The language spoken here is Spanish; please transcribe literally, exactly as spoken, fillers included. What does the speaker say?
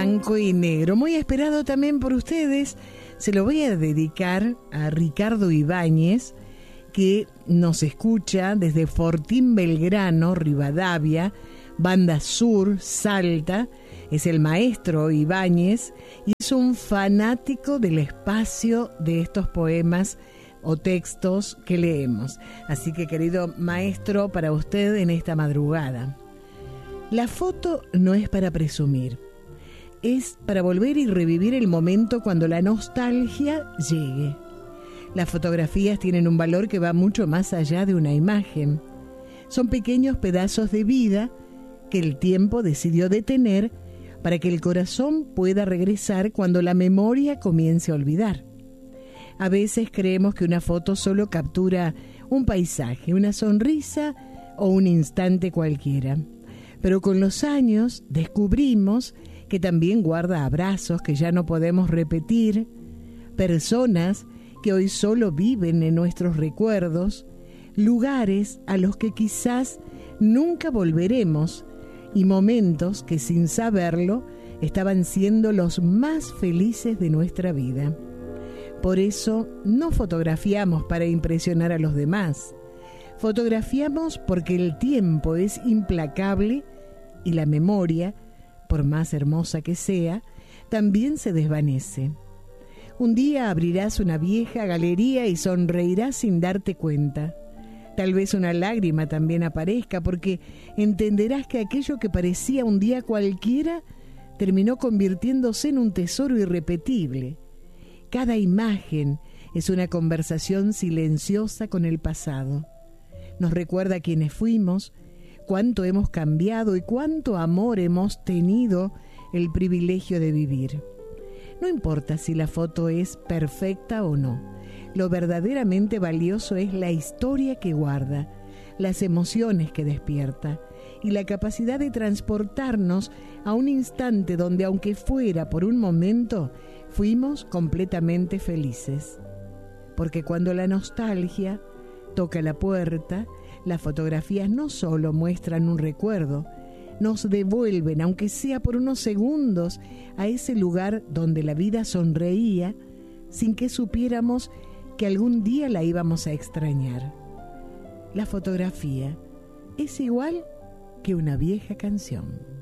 blanco y negro, muy esperado también por ustedes. Se lo voy a dedicar a Ricardo Ibáñez, que nos escucha desde Fortín Belgrano, Rivadavia, Banda Sur, Salta. Es el maestro Ibáñez y es un fanático del espacio de estos poemas o textos que leemos. Así que, querido maestro, para usted en esta madrugada. La foto no es para presumir, es para volver y revivir el momento cuando la nostalgia llegue. Las fotografías tienen un valor que va mucho más allá de una imagen. Son pequeños pedazos de vida que el tiempo decidió detener para que el corazón pueda regresar cuando la memoria comience a olvidar. A veces creemos que una foto solo captura un paisaje, una sonrisa o un instante cualquiera. Pero con los años descubrimos que también guarda abrazos que ya no podemos repetir, personas que hoy solo viven en nuestros recuerdos, lugares a los que quizás nunca volveremos y momentos que sin saberlo estaban siendo los más felices de nuestra vida. Por eso no fotografiamos para impresionar a los demás. Fotografiamos porque el tiempo es implacable y la memoria, por más hermosa que sea, también se desvanece. Un día abrirás una vieja galería y sonreirás sin darte cuenta. Tal vez una lágrima también aparezca porque entenderás que aquello que parecía un día cualquiera terminó convirtiéndose en un tesoro irrepetible. Cada imagen es una conversación silenciosa con el pasado. Nos recuerda quiénes fuimos, cuánto hemos cambiado y cuánto amor hemos tenido el privilegio de vivir. No importa si la foto es perfecta o no, lo verdaderamente valioso es la historia que guarda, las emociones que despierta y la capacidad de transportarnos a un instante donde, aunque fuera por un momento, fuimos completamente felices. Porque cuando la nostalgia toca la puerta, las fotografías no solo muestran un recuerdo, nos devuelven, aunque sea por unos segundos, a ese lugar donde la vida sonreía sin que supiéramos que algún día la íbamos a extrañar. La fotografía es igual que una vieja canción.